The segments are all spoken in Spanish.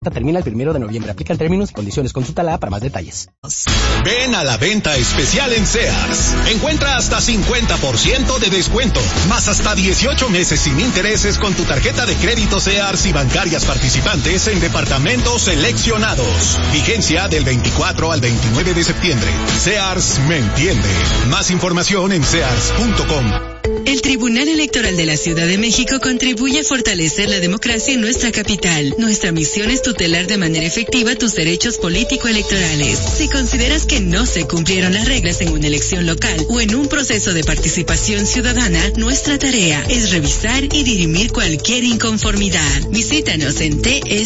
Termina el 1 de noviembre. Aplican términos y condiciones. Consúltala para más detalles. Ven a la venta especial en Sears. Encuentra hasta 50% de descuento, más hasta 18 meses sin intereses con tu tarjeta de crédito Sears y bancarias participantes en departamentos seleccionados. Vigencia del 24 al 29 de septiembre. Sears me entiende. Más información en sears.com. El Tribunal Electoral de la Ciudad de México contribuye a fortalecer la democracia en nuestra capital. Nuestra misión es tutelar de manera efectiva tus derechos político-electorales. Si consideras que no se cumplieron las reglas en una elección local o en un proceso de participación ciudadana, nuestra tarea es revisar y dirimir cualquier inconformidad. Visítanos en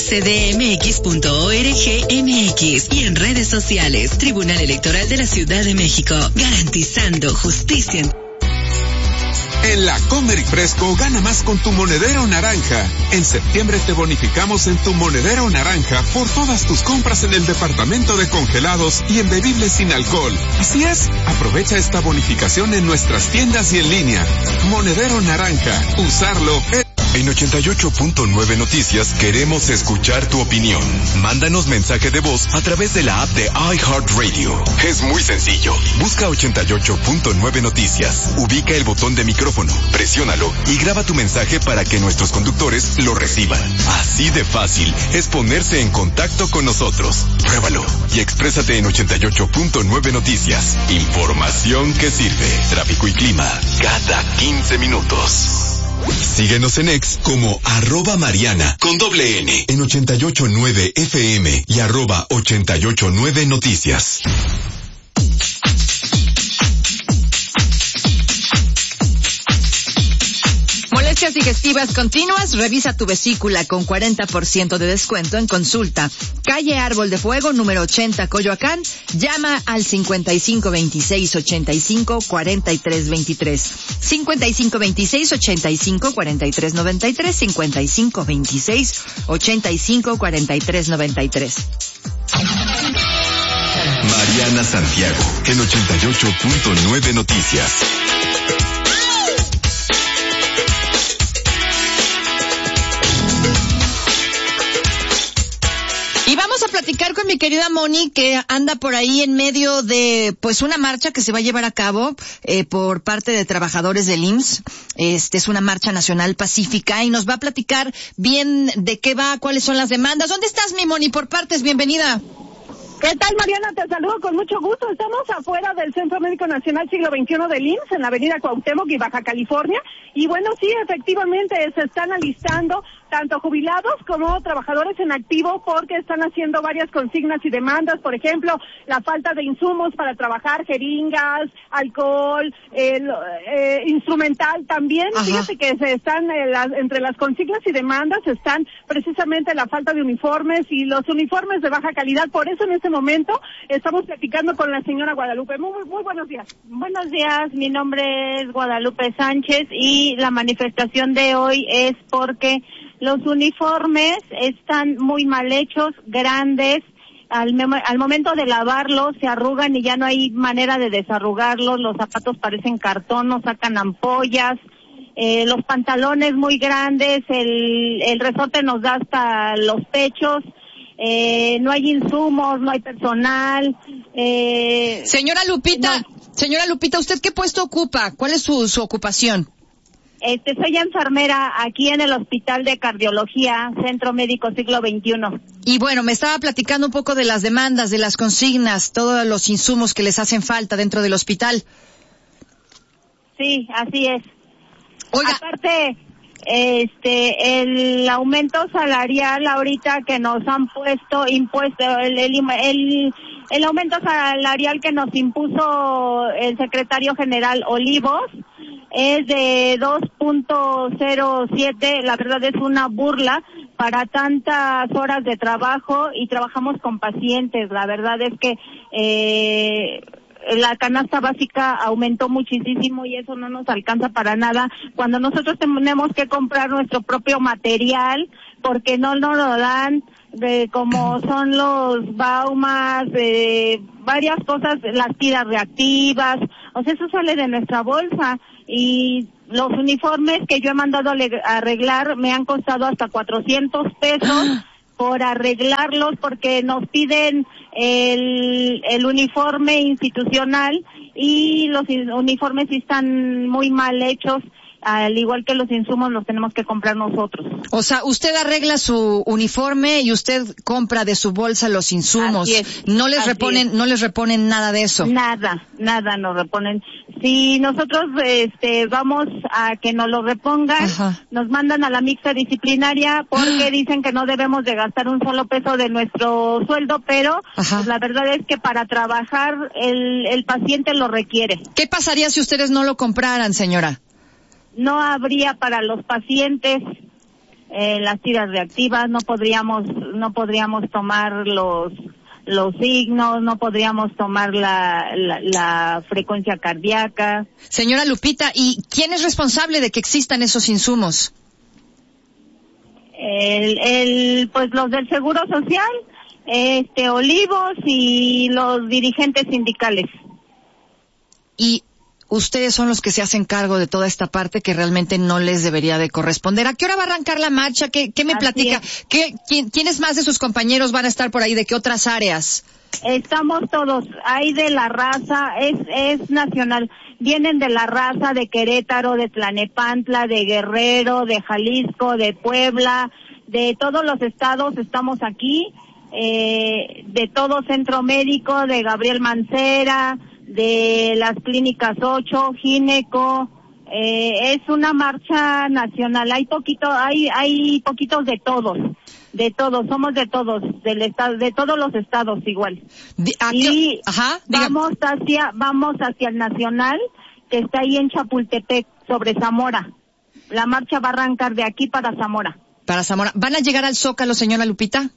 tsdmx.org.mx y en redes sociales. Tribunal Electoral de la Ciudad de México, garantizando justicia. En la Comer y Fresco gana más con tu monedero naranja. En septiembre te bonificamos en tu monedero naranja por todas tus compras en el departamento de congelados y en bebibles sin alcohol. Así es, aprovecha esta bonificación en nuestras tiendas y en línea. Monedero naranja, usarlo es... En 88.9 Noticias queremos escuchar tu opinión. Mándanos mensaje de voz a través de la app de iHeartRadio. Es muy sencillo. Busca 88.9 Noticias. Ubica el botón de micrófono, presiónalo y graba tu mensaje para que nuestros conductores lo reciban. Así de fácil es ponerse en contacto con nosotros. Pruébalo y exprésate en 88.9 Noticias. Información que sirve. Tráfico y clima cada 15 minutos. Síguenos en X como @Mariana con doble N en 88.9 FM y @88.9 Noticias. Molestias digestivas continuas, revisa tu vesícula con 40% de descuento en consulta. Calle Árbol de Fuego, número 80, Coyoacán. Llama al 5526-85-4323. 5526-85-4393. 5526-85-4393. Mariana Santiago, en 88.9 Noticias. Y vamos a platicar con mi querida Moni, que anda por ahí en medio de, pues, una marcha que se va a llevar a cabo, por parte de trabajadores del IMSS. Es una marcha nacional pacífica y nos va a platicar bien de qué va, cuáles son las demandas. ¿Dónde estás, mi Moni? Por partes, bienvenida. ¿Qué tal, Mariana? Te saludo con mucho gusto. Estamos afuera del Centro Médico Nacional Siglo XXI del IMSS, en la avenida Cuauhtémoc y Baja California. Y bueno, sí, efectivamente se están alistando tanto jubilados como trabajadores en activo, porque están haciendo varias consignas y demandas. Por ejemplo, la falta de insumos para trabajar, jeringas, alcohol, instrumental también. Ajá. Fíjate que se están, entre las consignas y demandas están precisamente la falta de uniformes y los uniformes de baja calidad. Por eso en este momento estamos platicando con la señora Guadalupe. Muy buenos días. Buenos días, mi nombre es Guadalupe Sánchez y la manifestación de hoy es porque los uniformes están muy mal hechos, grandes. Al momento de lavarlos se arrugan y ya no hay manera de desarrugarlos. Los zapatos parecen cartón, nos sacan ampollas. Los pantalones muy grandes, el resorte nos da hasta los pechos. No hay insumos, no hay personal. Señora Lupita, ¿usted qué puesto ocupa? ¿Cuál es su ocupación? Soy enfermera aquí en el Hospital de Cardiología, Centro Médico Siglo XXI. Y bueno, me estaba platicando un poco de las demandas, de las consignas, todos los insumos que les hacen falta dentro del hospital. Sí, así es. Oiga. Aparte, el aumento salarial ahorita que nos han impuesto, el aumento salarial que nos impuso el secretario general Olivos, es de 2.07, la verdad es una burla para tantas horas de trabajo y trabajamos con pacientes. La verdad es que la canasta básica aumentó muchísimo y eso no nos alcanza para nada cuando nosotros tenemos que comprar nuestro propio material porque no nos lo dan, como son los baumas, varias cosas, las tiras reactivas, o sea, eso sale de nuestra bolsa. Y los uniformes que yo he mandado a arreglar me han costado hasta 400 pesos por arreglarlos porque nos piden el uniforme institucional y los uniformes sí están muy mal hechos, al igual que los insumos los tenemos que comprar nosotros. O sea, usted arregla su uniforme y usted compra de su bolsa los insumos. Así es, no les reponen nada de eso. Nada nos reponen. Si nosotros vamos a que nos lo repongan, ajá, nos mandan a la mixta disciplinaria porque dicen que no debemos de gastar un solo peso de nuestro sueldo, pero pues, la verdad es que para trabajar el paciente lo requiere. ¿Qué pasaría si ustedes no lo compraran, señora? No habría para los pacientes las tiras reactivas, no podríamos tomar los signos, no podríamos tomar la frecuencia cardíaca. Señora Lupita, ¿y quién es responsable de que existan esos insumos? Pues los del Seguro Social, Olivos y los dirigentes sindicales. Y ustedes son los que se hacen cargo de toda esta parte que realmente no les debería de corresponder. ¿A qué hora va a arrancar la marcha? ¿Qué me así platica? ¿Quiénes más de sus compañeros van a estar por ahí? ¿De qué otras áreas? Estamos todos. Hay de la raza, es nacional. Vienen de la raza, de Querétaro, de Tlanepantla, de Guerrero, de Jalisco, de Puebla, de todos los estados estamos aquí, de todo Centro Médico, de Gabriel Mancera, de las clínicas 8, Gineco, es una marcha nacional. Hay poquitos de todos, somos de todos, del estado, de todos los estados igual. Y vamos hacia el nacional que está ahí en Chapultepec, sobre Zamora. La marcha va a arrancar de aquí para Zamora. Para Zamora. ¿Van a llegar al Zócalo, señora Lupita?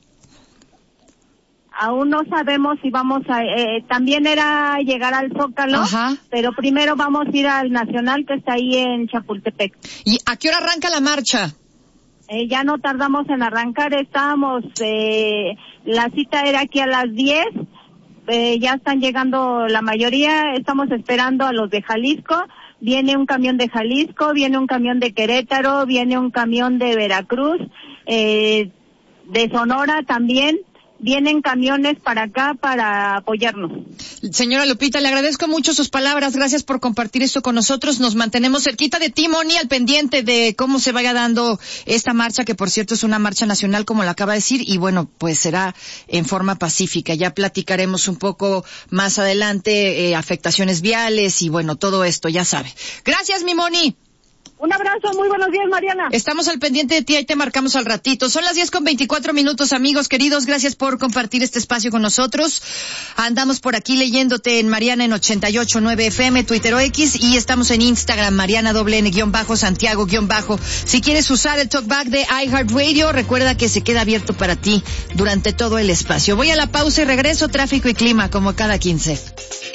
Aún no sabemos si vamos a... también era llegar al Zócalo, pero primero vamos a ir al Nacional que está ahí en Chapultepec. ¿Y a qué hora arranca la marcha? Ya no tardamos en arrancar, estábamos... la cita era aquí a las 10, ya están llegando la mayoría, estamos esperando a los de Jalisco. Viene un camión de Jalisco, viene un camión de Querétaro, viene un camión de Veracruz, de Sonora también. Vienen camiones para acá para apoyarnos. Señora Lupita, le agradezco mucho sus palabras. Gracias por compartir esto con nosotros. Nos mantenemos cerquita de ti, Moni, al pendiente de cómo se vaya dando esta marcha, que por cierto es una marcha nacional, como lo acaba de decir, y bueno, pues será en forma pacífica. Ya platicaremos un poco más adelante, afectaciones viales y bueno, todo esto, ya sabe. Gracias, mi Moni. Un abrazo, muy buenos días, Mariana. Estamos al pendiente de ti, ahí te marcamos al ratito. Son las 10:24, amigos queridos, gracias por compartir este espacio con nosotros. Andamos por aquí leyéndote en Mariana en 88.9 FM, Twitter o X, y estamos en Instagram, Mariana _Santiago_. Si quieres usar el talkback de iHeartRadio, recuerda que se queda abierto para ti durante todo el espacio. Voy a la pausa y regreso, tráfico y clima, como cada 15.